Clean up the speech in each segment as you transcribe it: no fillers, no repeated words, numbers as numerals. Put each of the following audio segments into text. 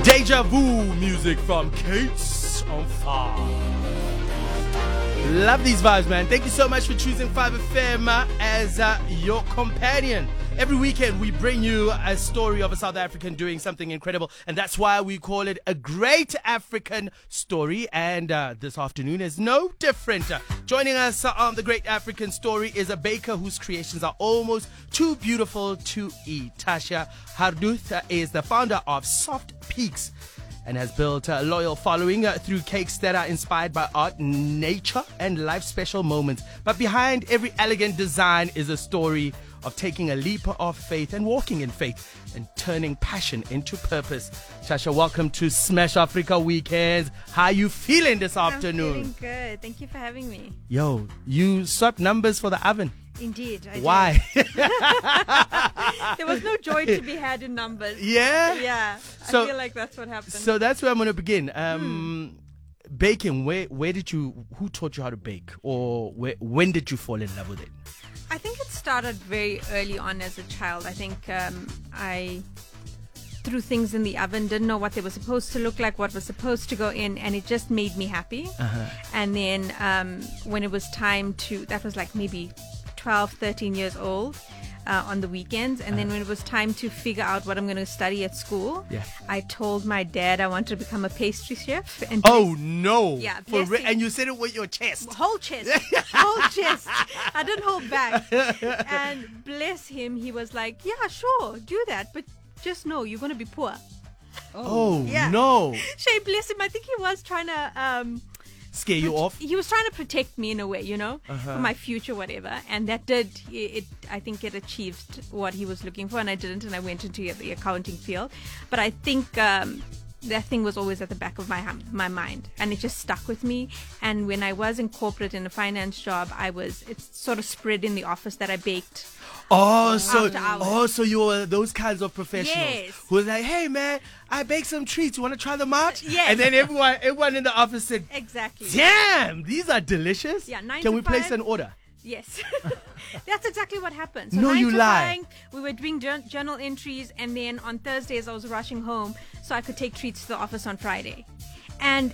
Deja Vu music from Kate's on Fire. Love these vibes, man. Thank you so much for choosing 5FM as your companion. Every weekend we bring you a story of a South African doing something incredible, and that's why we call it a Great African Story. And this afternoon is no different. Joining us on the Great African Story is a baker whose creations are almost too beautiful to eat. Tasha Harduth is the founder of Soft Peaks and has built a loyal following through cakes that are inspired by art, nature, and life special moments. But behind every elegant design is a story of taking a leap of faith and walking in faith and turning passion into purpose. Tasha, welcome to Smash Africa Weekends. How are you feeling this afternoon? I'm feeling good. Thank you for having me. Yo, you swapped numbers for the oven. Indeed, I Why? did. There was no joy to be had in numbers. Yeah? Yeah. So- I feel like that's what happened. So that's where I'm going to begin. Baking, who taught you how to bake? Or when did you fall in love with it? I think it started very early on as a child. I think I threw things in the oven, didn't know what they were supposed to look like, what was supposed to go in, and it just made me happy. And then when it was time to, that was like maybe 12, 13 years old on the weekends. And then when it was time to figure out what I'm going to study at school, I told my dad I wanted to become a pastry chef. And Oh, no. Yeah, For bless him. and you said it with your chest. whole chest. I didn't hold back. And bless him, he was like, yeah, sure, do that, but just know you're going to be poor. Oh, Yeah. no. Shay, bless him, I think he was trying to Scare you off? he was trying to protect me in a way, you know, for my future, whatever. And that did it. I think it achieved what he was looking for, and I didn't, and I went into the accounting field. But I think that thing was always at the back of my mind, and it just stuck with me. And when I was in corporate in a finance job, it sort of spread in the office that I baked. After hours. So you were those kinds of professionals Yes. who was like, hey man, I baked some treats. You want to try them out? Yes. And then everyone in the office said, Exactly. damn, these are delicious. Yeah, 9 Can to we place 5? an order? Yes. That's exactly what happened. So No, 9 you to lie. 5, we were doing journal entries, and then on Thursdays I was rushing home so I could take treats to the office on Friday. And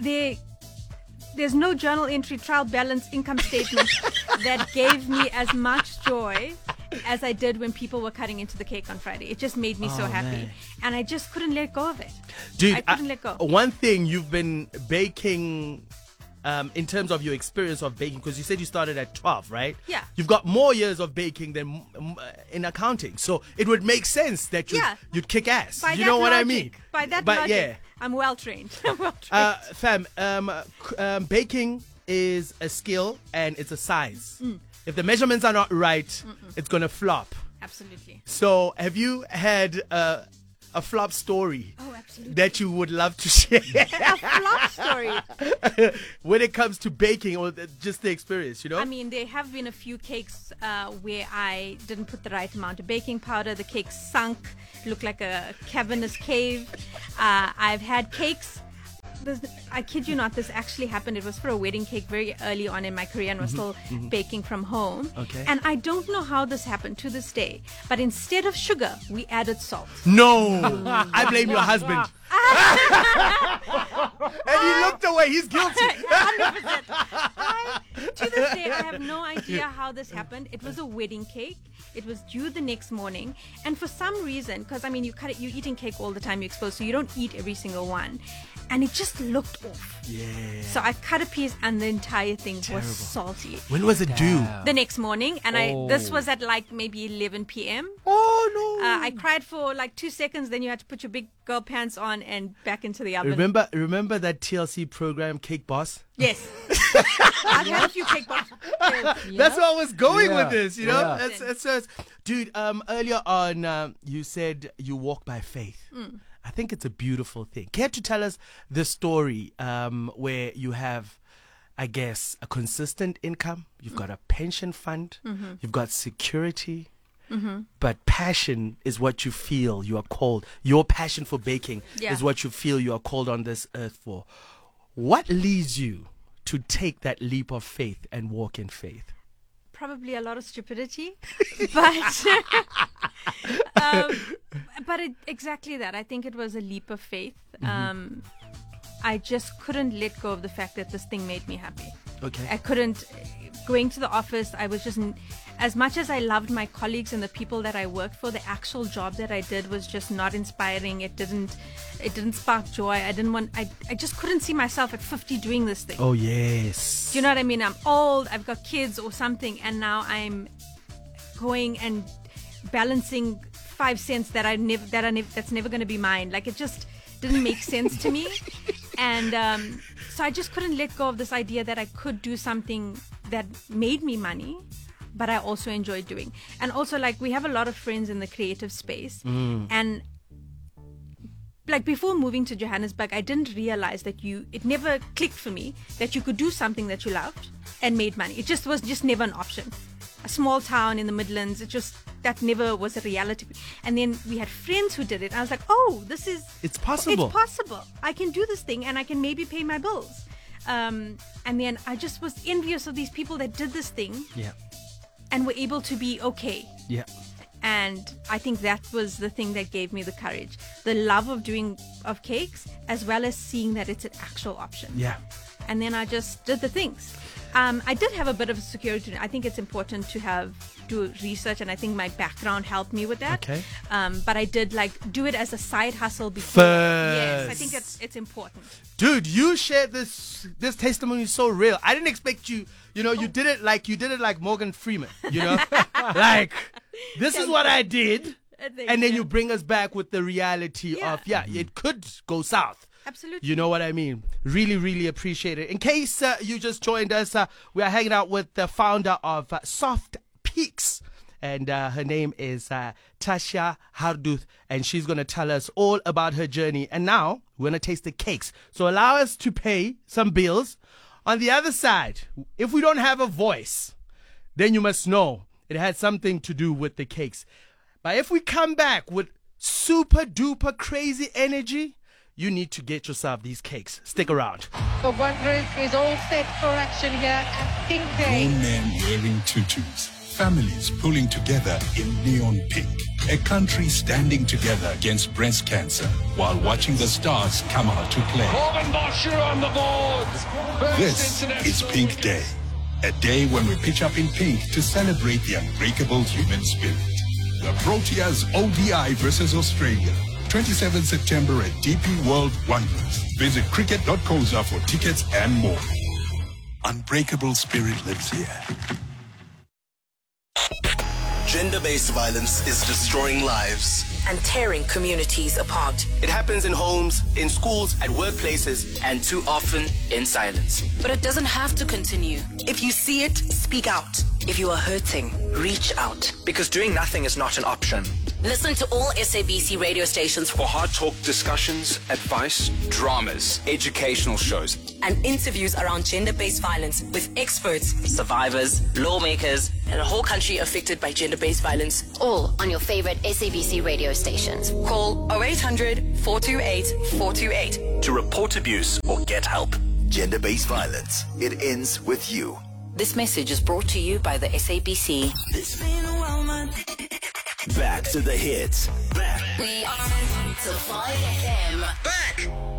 there's no journal entry, trial balance, income statement that gave me as much joy as I did when people were cutting into the cake on Friday. It just made me so happy. man. And I just couldn't let go of it. Dude, I couldn't let go. One thing you've been baking in terms of your experience of baking, because you said you started at 12, right? Yeah. You've got more years of baking than in accounting. So it would make sense that you'd kick ass. By You that know what I logic- mean? By that But logic, yeah. I'm well trained. I'm well trained. Fam, baking is a skill and it's a size. If the measurements are not right, it's going to flop. Absolutely. So have you had a flop story Oh, absolutely. that you would love to share A flop story. when it comes to baking or just the experience, you know? I mean, there have been a few cakes where I didn't put the right amount of baking powder. The cake sunk, looked like a cavernous cave. I've had cakes. I kid you not, this actually happened. It was for a wedding cake very early on in my career, and was still baking from home. Okay. And I don't know how this happened to this day, but instead of sugar, we added salt. No, I blame your husband. And he looked away. He's guilty. 100%. To this day, I have no idea how this happened. It was a wedding cake. It was due the next morning, and for some reason, because I mean, you're eating cake all the time, you're exposed, so you don't eat every single one, and it just looked off. Yeah. So I cut a piece, and the entire thing was salty. When was it due? The next morning, and this was at like maybe 11 p.m. Oh, no. I cried for like 2 seconds. Then you had to put your big girl pants on and back into the oven. Remember that TLC program, Cake Boss? Yes. I've had a few cake boxes. That's where I was going with Yeah. this, you know? Yeah. That's dude, earlier on, you said you walk by faith. I think it's a beautiful thing. Care to tell us the story where you have, I guess, a consistent income, you've got a pension fund, you've got security, but passion is what you feel you are called. Your passion for baking is what you feel you are called on this earth for. What leads you to take that leap of faith and walk in faith? Probably a lot of stupidity, but But exactly that. I think it was a leap of faith. I just couldn't let go of the fact that this thing made me happy. Okay. I couldn't. Going to the office, I was just, as much as I loved my colleagues and the people that I worked for, the actual job that I did was just not inspiring. It didn't spark joy. I just couldn't see myself at 50 doing this thing. Oh, yes. Do you know what I mean? I'm old, I've got kids or something, and now I'm going and balancing 5 cents that's never going to be mine. Like, it just didn't make sense to me. And so I just couldn't let go of this idea that I could do something that made me money, but I also enjoyed doing. And also, like, we have a lot of friends in the creative space. And like, before moving to Johannesburg, I didn't realize that it never clicked for me that you could do something that you loved and made money. It just was never an option. A small town in the Midlands, that never was a reality. And then we had friends who did it. I was like, oh, it's possible. It's possible. I can do this thing and I can maybe pay my bills. And then I just was envious of these people that did this thing. Yeah. And were able to be okay. Yeah. And I think that was the thing that gave me the courage. The love of cakes, as well as seeing that it's an actual option. Yeah. And then I just did the things. I did have a bit of a security. I think it's important to do research, and I think my background helped me with that. Okay. But I did do it as a side hustle before. Yes, I think it's important. Dude, you shared this testimony so real. I didn't expect you. You did it like Morgan Freeman. Like, this is what I did, and then you bring us back with the reality of it could go south. Absolutely. You know what I mean? Really, really appreciate it. In case you just joined us, we are hanging out with the founder of Soft Peaks. And her name is Tasha Harduth. And she's going to tell us all about her journey. And now we're going to taste the cakes. So allow us to pay some bills. On the other side, if we don't have a voice, then you must know it had something to do with the cakes. But if we come back with super duper crazy energy, you need to get yourself these cakes. Stick around. The One Group is all set for action here at Pink Day. Grown men wearing tutus. Families pulling together in neon pink. A country standing together against breast cancer while watching the stars come out to play. Corbin Bosher on the board. This is Pink Day. A day when we pitch up in pink to celebrate the unbreakable human spirit. The Proteas ODI versus Australia. 27 September at DP World Wonders. Visit cricket.coza for tickets and more. Unbreakable spirit lives here. Gender-based violence is destroying lives and tearing communities apart. It happens in homes, in schools, at workplaces, and too often in silence. But it doesn't have to continue. If you see it, speak out. If you are hurting, reach out. Because doing nothing is not an option. Listen to all SABC radio stations for hard talk discussions, advice, dramas, educational shows, and interviews around gender-based violence with experts, survivors, lawmakers, and a whole country affected by gender-based violence. All on your favorite SABC radio stations. Call 0800 428 428 to report abuse or get help. Gender-based violence. It ends with you. This message is brought to you by the SABC. Back to the hits. Back. We are to 5FM. Back.